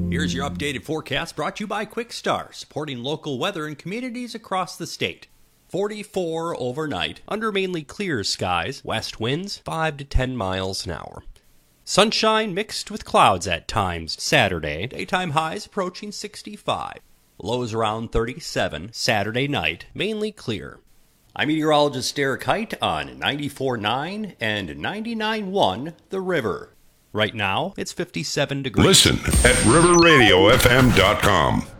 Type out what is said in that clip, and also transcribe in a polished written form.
Here's your updated forecast brought to you by Quick Star, supporting local weather in communities across the state. 44 overnight, under mainly clear skies, west winds 5 to 10 miles an hour. Sunshine mixed with clouds at times Saturday, daytime highs approaching 65. Lows around 37 Saturday night, mainly clear. I'm meteorologist Derek Height on 94.9 and 99.1 The River. Right now, it's 57 degrees. Listen at riverradiofm.com.